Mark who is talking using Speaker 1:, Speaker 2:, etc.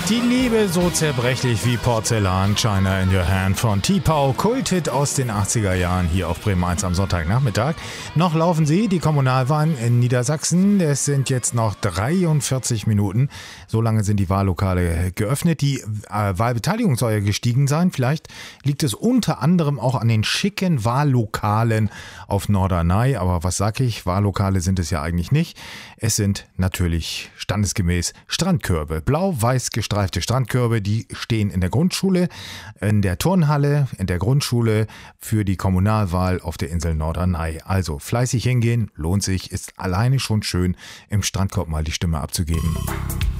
Speaker 1: Die Liebe so zerbrechlich wie Porzellan, China in Your Hand von T-Pow, Kulthit aus den 80er Jahren hier auf Bremen 1 am Sonntagnachmittag. Noch laufen sie, die Kommunalwahlen in Niedersachsen. Es sind jetzt noch 43 Minuten. So lange sind die Wahllokale geöffnet. Die Wahlbeteiligung soll ja gestiegen sein. Vielleicht liegt es unter anderem auch an den schicken Wahllokalen auf Norderney. Aber was sag ich? Wahllokale sind es ja eigentlich nicht. Es sind natürlich standesgemäß Strandkörbe. Blau-weiß gestreifte Strandkörbe, die stehen in der Grundschule, in der Turnhalle, in der Grundschule für die Kommunalwahl auf der Insel Norderney. Also fleißig hingehen, lohnt sich, ist alleine schon schön, im Strandkorb mal die Stimme abzugeben.